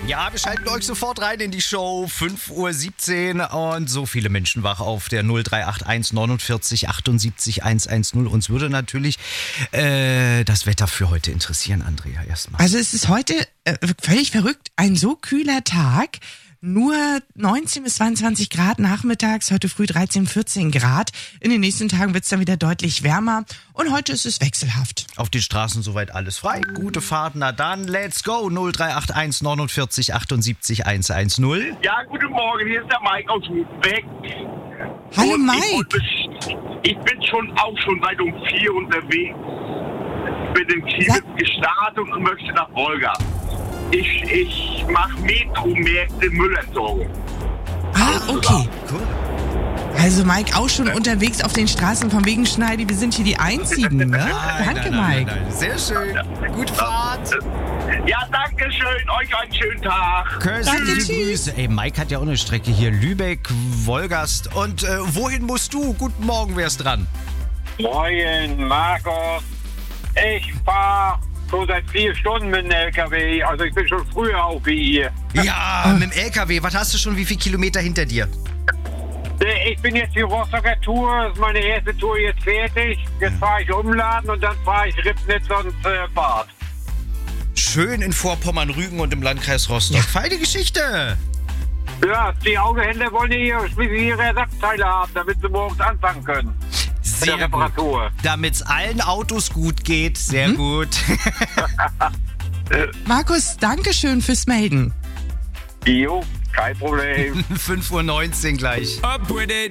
Ja, wir schalten euch sofort rein in die Show. 5:17 Uhr und so viele Menschen wach auf der 0381 49 78 110. Uns würde natürlich das Wetter für heute interessieren, Andrea, erstmal. Also es ist heute völlig verrückt, ein so kühler Tag. Nur 19 bis 22 Grad nachmittags, heute früh 13, 14 Grad. In den nächsten Tagen wird es dann wieder deutlich wärmer und heute ist es wechselhaft. Auf den Straßen soweit alles frei. Gute Fahrt, na dann, let's go. 0381 49 78 110. Ja, guten Morgen, hier ist der Mike aus Weg. Hallo Und Mike. Ich bin auch schon seit um 4 unterwegs. Bin in Kiel gestartet und möchte nach Wolga. Ich mache Metromärkte Müllentsorgung. Ah, okay. Cool. Also Mike auch schon unterwegs auf den Straßen von wegen Schneidi. Wir sind hier die Einzigen, ne? Danke, Mike. Nein. Sehr schön. Gute Fahrt. Ja, danke schön. Euch einen schönen Tag. Danke, Tschüss. Grüße. Ey, Mike hat ja auch eine Strecke hier. Lübeck, Wolgast. Und wohin musst du? Guten Morgen, wer ist dran? Moin, Markus. Ich fahre so seit 4 Stunden mit dem LKW. Also ich bin schon früher auf wie ihr. Ja, mit dem LKW. Was hast du schon? Wie viele Kilometer hinter dir? Ich bin jetzt die Rostocker Tour. Das ist meine erste Tour jetzt fertig. Jetzt fahre ich umladen und dann fahre ich Ribnitz und Bad. Schön in Vorpommern-Rügen und im Landkreis Rostock. Feine Geschichte. Ja, die Autohändler wollen hier schließlich ihre Ersatzteile haben, damit sie morgens anfangen können. Sehr der Reparatur. Damit es allen Autos gut geht. Sehr gut. Markus, danke schön fürs Melden. Jo, kein Problem. 5:19 Uhr gleich. Up with it.